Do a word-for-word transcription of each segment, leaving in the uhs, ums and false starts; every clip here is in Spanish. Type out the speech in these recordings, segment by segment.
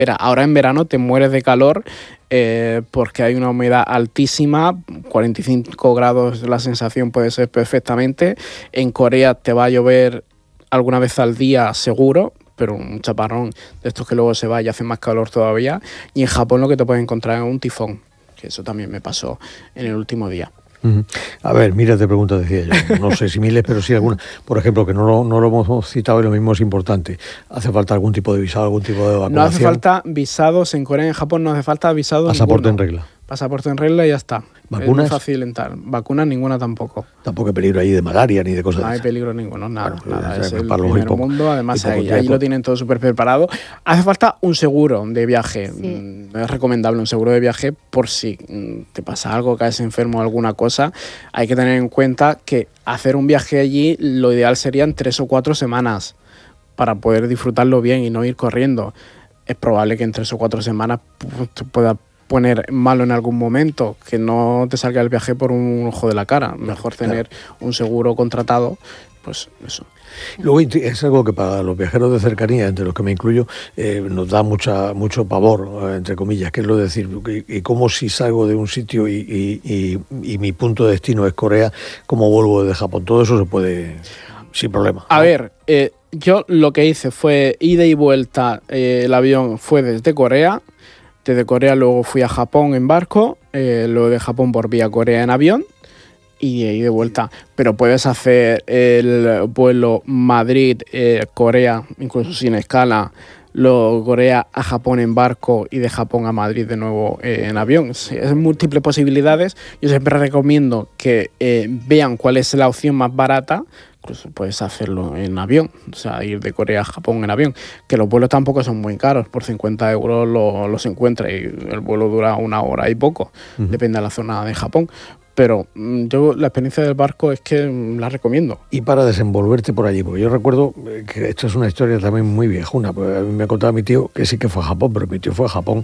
Era, ahora en verano te mueres de calor eh, porque hay una humedad altísima, cuarenta y cinco grados la sensación puede ser perfectamente. En Corea te va a llover alguna vez al día seguro, pero un chaparrón de estos que luego se va y hace más calor todavía. Y en Japón lo que te puedes encontrar es un tifón, que eso también me pasó en el último día. Uh-huh. A ver, miles de preguntas decía yo, no sé si miles, pero sí algunas. Por ejemplo, que no lo, no lo hemos citado y lo mismo es importante. ¿Hace falta algún tipo de visado, algún tipo de vacunación? No hace falta visados en Corea y en Japón, no hace falta visado Pasaporte ninguno. en regla. Pasaporte en regla y ya está. ¿Vacunas? Es muy fácil entrar. Vacunas ninguna tampoco. Tampoco hay peligro ahí de malaria ni de cosas No de hay esas. peligro ninguno, nada. Claro, nada. es Es el para los primer hipo- mundo, además ahí, hipocondríacos. ahí lo tienen todo súper preparado. Hace falta un seguro de viaje. Sí. No es recomendable un seguro de viaje por si te pasa algo, caes enfermo o alguna cosa. Hay que tener en cuenta que hacer un viaje allí, lo ideal serían tres o cuatro semanas para poder disfrutarlo bien y no ir corriendo. Es probable que en tres o cuatro semanas te pueda poner malo en algún momento, que no te salga el viaje por un ojo de la cara. Mejor tener un seguro contratado, pues eso. Luego es algo que para los viajeros de cercanía, entre los que me incluyo, eh, nos da mucha mucho pavor, eh, entre comillas, que es lo de decir, y, y cómo si salgo de un sitio y, y, y, y mi punto de destino es Corea, ¿cómo vuelvo desde Japón? Todo eso se puede sin problema. A ver, eh, yo lo que hice fue ida y vuelta, eh, el avión fue desde Corea, desde Corea luego fui a Japón en barco, eh, luego de Japón volví a Corea en avión y de ahí de vuelta. Pero puedes hacer el vuelo Madrid-Corea, eh, incluso sin escala, luego Corea a Japón en barco y de Japón a Madrid de nuevo eh, en avión. Sí, es múltiples posibilidades. Yo siempre recomiendo que eh, vean cuál es la opción más barata. Incluso puedes hacerlo en avión, o sea, ir de Corea a Japón en avión, que los vuelos tampoco son muy caros, por cincuenta euros los lo encuentra y el vuelo dura una hora y poco, uh-huh. Depende de la zona de Japón. Pero yo la experiencia del barco es que la recomiendo. Y para desenvolverte por allí, porque yo recuerdo que esto es una historia también muy viejuna, porque a mí me ha contado mi tío que sí que fue a Japón, pero mi tío fue a Japón,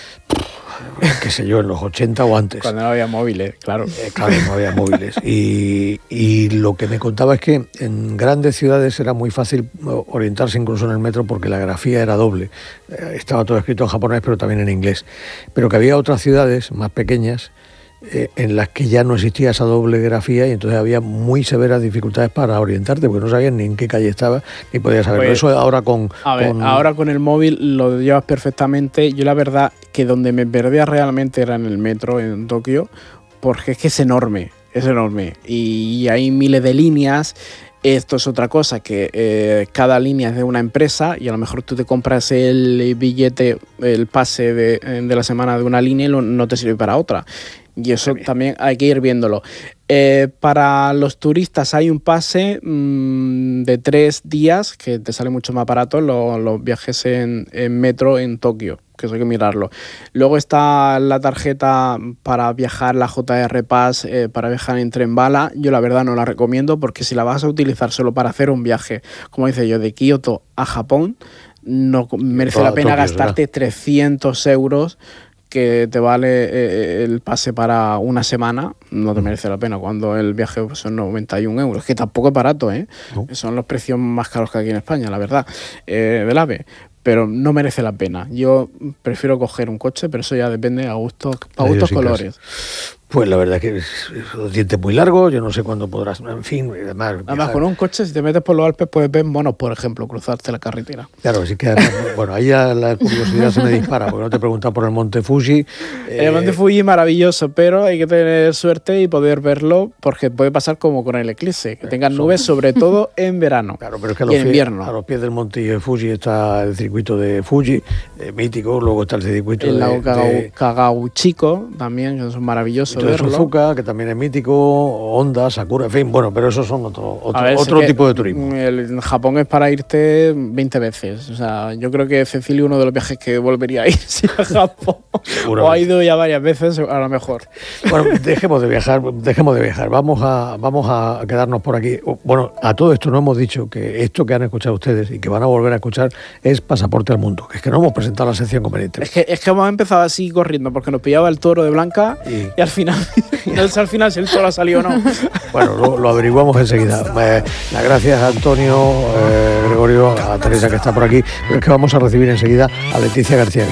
qué sé yo, en los ochenta o antes. Cuando no había móviles, claro. Eh, claro, no había móviles. Y, y lo que me contaba es que en grandes ciudades era muy fácil orientarse incluso en el metro porque la grafía era doble. Eh, estaba todo escrito en japonés, pero también en inglés. Pero que había otras ciudades más pequeñas Eh, en las que ya no existía esa doble grafía y entonces había muy severas dificultades para orientarte porque no sabías ni en qué calle estaba ni podías saberlo. Pues, eso ahora con, a ver, con... ahora con el móvil lo llevas perfectamente. Yo la verdad que donde me perdía realmente era en el metro en Tokio, porque es que es enorme, es enorme y hay miles de líneas. Esto es otra cosa, que eh, cada línea es de una empresa y a lo mejor tú te compras el billete, el pase de, de la semana de una línea y lo, no te sirve para otra. Y eso también hay que ir viéndolo. Eh, para los turistas hay un pase mmm, de tres días que te sale mucho más barato los, los viajes en, en metro en Tokio, que eso hay que mirarlo. Luego está la tarjeta para viajar, la J R Pass, eh, para viajar en tren bala. Yo la verdad no la recomiendo porque si la vas a utilizar solo para hacer un viaje, como dice yo, de Kioto a Japón, no merece Toda la pena Tokio, gastarte ¿verdad? trescientos euros que te vale eh, el pase para una semana, no te merece la pena cuando el viaje son noventa y un euros, que tampoco es barato, ¿eh? No. Son los precios más caros que aquí en España, la verdad, eh, del AVE, pero no merece la pena. Yo prefiero coger un coche, pero eso ya depende a gusto, a gustos colores. Pues la verdad es que los dientes muy largos, yo no sé cuándo podrás, en fin, y demás. Además, viajar. con un coche, si te metes por los Alpes, puedes ver monos, por ejemplo, cruzarte la carretera. Claro, sí que además, bueno, ahí ya la curiosidad se me dispara, porque no te he preguntado por el Monte Fuji. Eh, eh, el Monte Fuji es maravilloso, pero hay que tener suerte y poder verlo, porque puede pasar como con el eclipse, que tengan nubes, sobre todo en verano. Claro, pero es que a y los, en pies, invierno. a los pies del Monte Fuji está el circuito de Fuji, eh, mítico, luego está el circuito el de, lago Kagau, de, Kagauchico también, que es maravilloso de verlo. Suzuka, que también es mítico, Honda, Sakura, en fin, bueno, pero esos son otro, otro, ver, otro es tipo de turismo. El Japón es para irte veinte veces. O sea, yo creo que Cecilio uno de los viajes que volvería a ir si a Japón. O ha ido ya varias veces, a lo mejor. Bueno, dejemos de viajar, dejemos de viajar. Vamos a, vamos a quedarnos por aquí. Bueno, a todo esto no hemos dicho que esto que han escuchado ustedes y que van a volver a escuchar es Pasaporte al Mundo, que es que no hemos presentado la sección conveniente. Es que, es que hemos empezado así corriendo porque nos pillaba el toro de Blanca y, y al final final, no sé al final si el sol ha salido o no. Bueno, lo, lo averiguamos enseguida. Eh, las gracias a Antonio, eh, Gregorio, a Teresa que está por aquí, pero es que vamos a recibir enseguida a Leticia García.